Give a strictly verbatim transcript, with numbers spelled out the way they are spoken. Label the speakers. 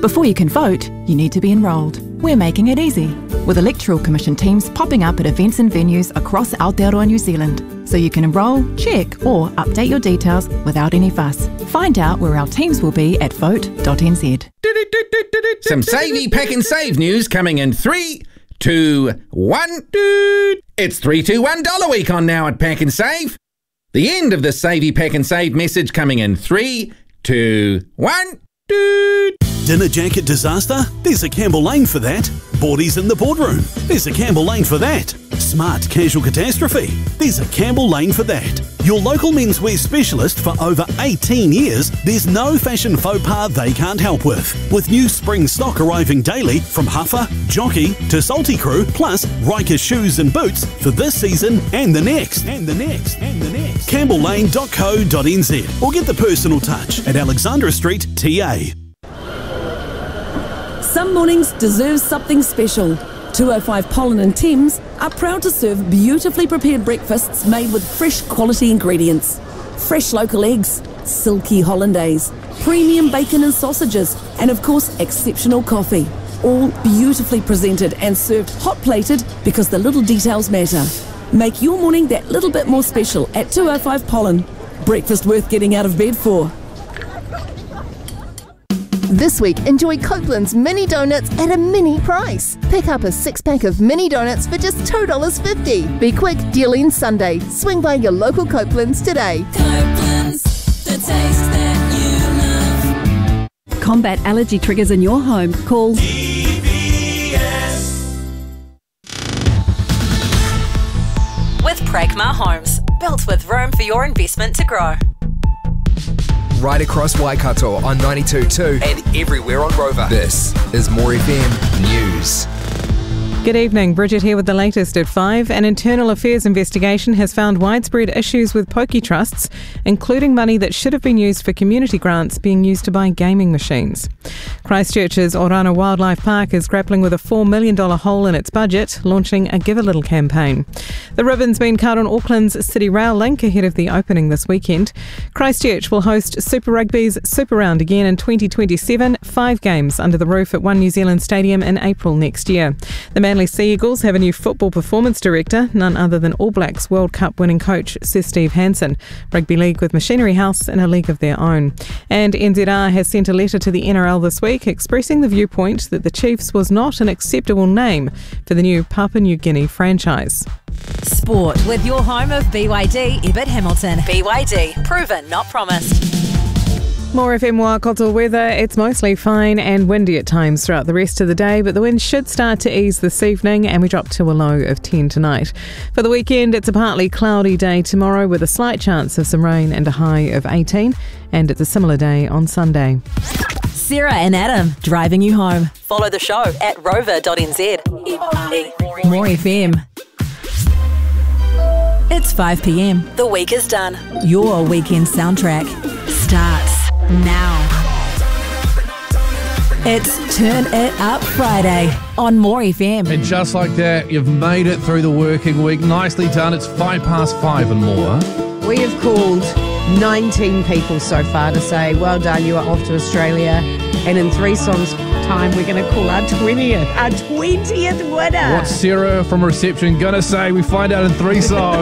Speaker 1: Before you can vote, you need to be enrolled. We're making it easy, with Electoral Commission teams popping up at events and venues across Aotearoa, New Zealand, so you can enrol, check or update your details without any fuss. Find out where our teams will be at vote dot n z.
Speaker 2: Some Savey Pack and Save news coming in three, two, one. It's three two one Dollar Week on now at Pack and Save. The end of the Savey Pack and Save message coming in three, two, one.
Speaker 3: Dinner jacket disaster? There's a Campbell Lane for that. Boardies in the boardroom? There's a Campbell Lane for that. Smart casual catastrophe? There's a Campbell Lane for that. Your local menswear specialist for over eighteen years, there's no fashion faux pas they can't help with. With new spring stock arriving daily from Huffer, Jockey to Salty Crew, plus Riker shoes and boots for this season and the next, and the next, and the next. campbell lane dot co dot n z or get the personal touch at Alexandra Street, T A.
Speaker 4: Some mornings deserve something special. two oh five Pollen and Thames are proud to serve beautifully prepared breakfasts made with fresh quality ingredients. Fresh local eggs, silky hollandaise, premium bacon and sausages, and of course exceptional coffee. All beautifully presented and served hot plated because the little details matter. Make your morning that little bit more special at two oh five Pollen. Breakfast worth getting out of bed for.
Speaker 5: This week, enjoy Copeland's mini donuts at a mini price. Pick up a six-pack of mini donuts for just two dollars fifty. Be quick, deal ends Sunday. Swing by your local Copeland's today.
Speaker 6: Copeland's, the taste that you love.
Speaker 7: Combat allergy triggers in your home. Call
Speaker 6: D B S.
Speaker 8: With Pragma Homes, built with room for your investment to grow.
Speaker 9: Right across Waikato on ninety-two point two and everywhere on Rover. This is More F M News.
Speaker 10: Good evening, Bridget here with the latest at five. An internal affairs investigation has found widespread issues with pokie trusts, including money that should have been used for community grants being used to buy gaming machines. Christchurch's Orana Wildlife Park is grappling with a four million dollars hole in its budget, launching a Give a Little campaign. The ribbon's been cut on Auckland's City Rail link ahead of the opening this weekend. Christchurch will host Super Rugby's Super Round again in twenty twenty-seven, five games under the roof at One New Zealand Stadium in April next year. The Manly Sea Eagles have a new football performance director, none other than All Blacks World Cup winning coach Sir Steve Hansen. Rugby League with Machinery House in a league of their own. And N Z R has sent a letter to the N R L this week expressing the viewpoint that the Chiefs was not an acceptable name for the new Papua New Guinea franchise.
Speaker 8: Sport with your home of B Y D, Ebert Hamilton. B Y D, proven not promised.
Speaker 10: More F M Waikato weather. It's mostly fine and windy at times throughout the rest of the day, but the wind should start to ease this evening and we drop to a low of ten tonight. For the weekend, it's a partly cloudy day tomorrow with a slight chance of some rain and a high of eighteen, and it's a similar day on Sunday.
Speaker 8: Sarah and Adam, driving you home. Follow the show at rover dot n z. More F M. It's five p m. The week is done. Your weekend soundtrack starts now. It's Turn It Up Friday on More F M.
Speaker 11: And just like that, you've made it through the working week. Nicely done. It's five past five and more.
Speaker 12: We have called nineteen people so far to say, well done, you are off to Australia. And in three songs' time, we're going to call our twentieth, our twentieth winner.
Speaker 11: What's Sarah from reception going to say? We find out in three songs.